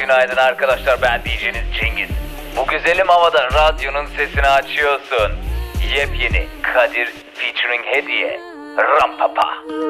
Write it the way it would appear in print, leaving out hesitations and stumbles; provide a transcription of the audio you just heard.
günaydın arkadaşlar, ben DJ'niz Cengiz. Bu güzelim havada radyonun sesini açıyorsun. Yepyeni Kadir featuring Hediye. Rampapa.